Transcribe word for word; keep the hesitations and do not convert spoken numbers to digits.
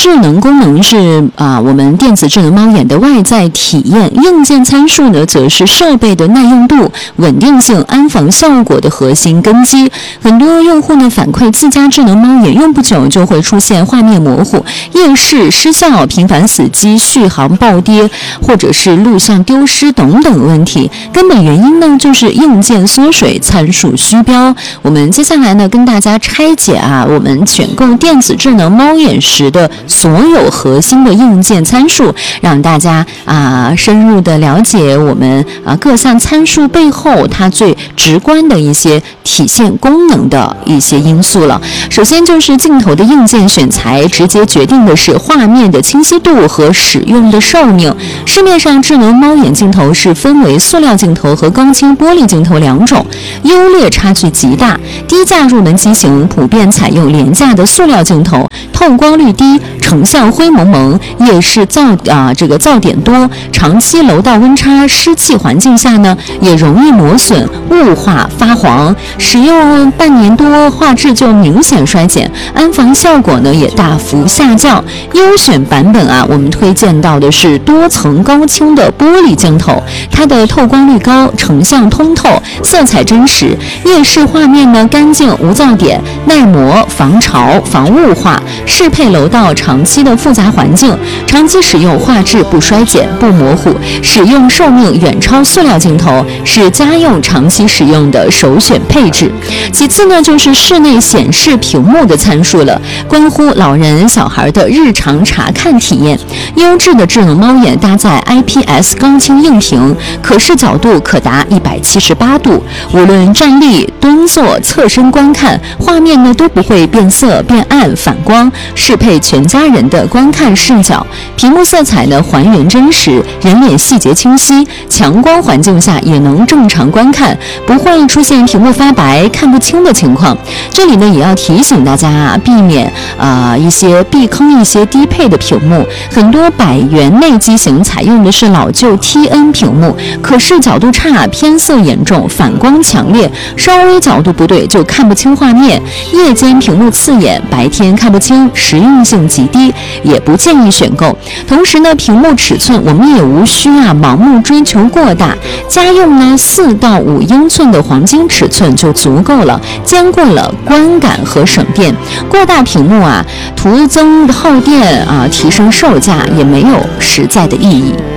智能功能是啊，我们电子智能猫眼的外在体验，硬件参数呢，则是设备的耐用度、稳定性、安防效果的核心根基。很多用户呢反馈，自家智能猫眼用不久就会出现画面模糊、夜视失效、频繁死机、续航暴跌，或者是录像丢失等等问题。根本原因呢，就是硬件缩水、参数虚标。我们接下来呢，跟大家拆解啊，我们选购电子智能猫眼时的所有核心的硬件参数，让大家啊深入的了解我们啊各项参数背后它最直观的一些体现功能的一些因素了。首先就是镜头的硬件选材，直接决定的是画面的清晰度和使用的寿命。市面上智能猫眼镜头是分为塑料镜头和钢筋玻璃镜头两种，优劣差距极大。低价入门机型普遍采用廉价的塑料镜头，透光率低，成像灰蒙蒙，夜视噪啊这个噪点多，长期楼道温差、湿气环境下呢，也容易磨损、雾化、发黄。使用半年多，画质就明显衰减，安防效果呢也大幅下降。优选版本啊，我们推荐到的是多层高清的玻璃镜头，它的透光率高，成像通透，色彩真实，夜视画面呢干净无噪点，耐磨、防潮、防雾化，适配楼道长期的复杂环境，长期使用画质不衰减、不模糊，使用寿命远超塑料镜头，是家用长期使用的首选配置。其次呢，就是室内显示屏幕的参数了，关乎老人小孩的日常查看体验。优质的智能猫眼搭载 I P S 钢清硬屏，可视角度可达一百七十八度，无论站立、蹲坐、侧身观看，画面呢都不会变色、变暗、反光，适配全家人的观看视角。屏幕色彩呢还原真实，人脸细节清晰，强光环境下也能正常观看，不会出现屏幕发白、看不清的情况。这里呢也要提醒大家啊，避免呃一些避坑一些低配的屏幕。很多百元内机型采用的是老旧 T N 屏幕，可视角度差，偏色严重，反光强烈，稍微角度不对就看不清画面。夜间屏幕刺眼，白天看不清，实用性极低，也不建议选购。同时呢，屏幕尺寸我们也无需啊盲目追求过大，家用呢四到五英寸的黄金尺寸就足够了，兼顾了观感和省电。过大屏幕啊，徒增耗电啊，提升售价也没有实在的意义。